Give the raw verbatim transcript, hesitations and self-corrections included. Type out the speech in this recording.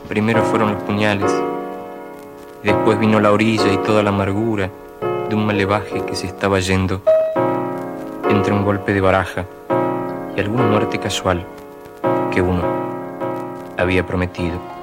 Primero fueron los puñales, y después vino la orilla y toda la amargura de un malevaje que se estaba yendo entre un golpe de baraja y alguna muerte casual que uno había prometido.